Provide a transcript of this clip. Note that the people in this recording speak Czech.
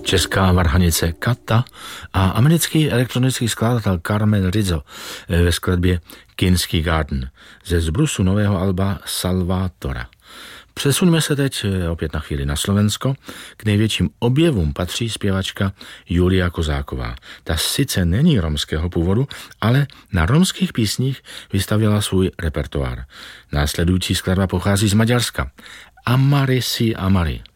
česká varhanice Kata a americký elektronický skladatel Carmen Rizzo ve skladbě Kinský Garden ze zbrusu nového alba Salvatora. Přesuňme se teď opět na chvíli na Slovensko. K největším objevům patří zpěvačka Julia Kozáková. Ta sice není romského původu, ale na romských písních vystavila svůj repertoár. Následující skladba pochází z Maďarska. Amari si Amari.